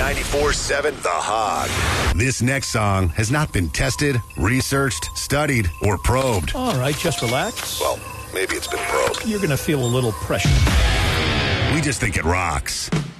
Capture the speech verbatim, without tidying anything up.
ninety-four seven The Hog. This next song has not been tested, researched, studied, or probed. All right, just relax. Well, maybe it's been probed. You're going to feel a little pressure. We just think it rocks.